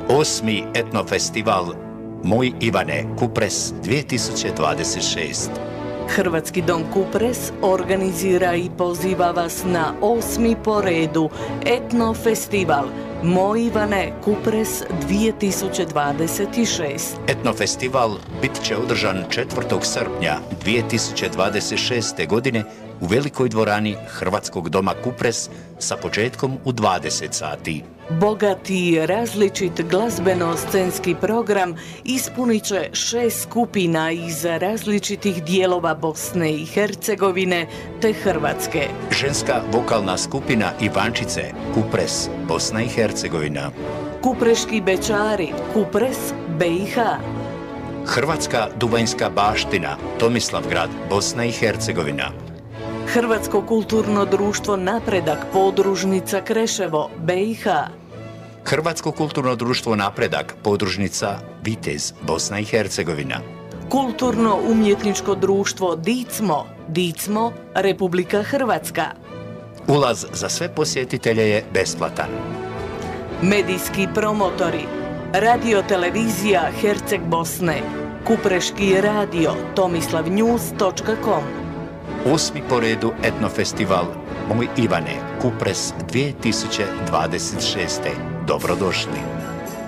8. etnofestival Moj Ivane Kupres 2026. Hrvatski dom Kupres organizira i poziva vas na 8. po redu etnofestival Moj Ivane Kupres 2026. Etnofestival bit će održan 4. srpnja 2026. godine u velikoj dvorani Hrvatskog doma Kupres sa početkom u 20 sati. Bogati i različit glazbeno-scenski program ispunit će 6 skupina iz različitih dijelova Bosne i Hercegovine te Hrvatske. Ženska vokalna skupina Ivančice Kupres, Bosna i Hercegovina. Kupreški bečari Kupres, BiH. Hrvatska duvanjska baština Tomislavgrad, Bosna i Hercegovina. Hrvatsko kulturno društvo Napredak Podružnica Kreševo, BiH. Hrvatsko kulturno društvo Napredak Podružnica Vitez, Bosna i Hercegovina. Kulturno-umjetničko društvo Dicmo, Republika Hrvatska. Ulaz za sve posjetitelje je besplatan. Medijski promotori Radio-televizija Herceg Bosne, Kupreški radio tomislavnews.com. 8. po redu etnofestival Moj Ivane Kupres 2026. Dobrodošli.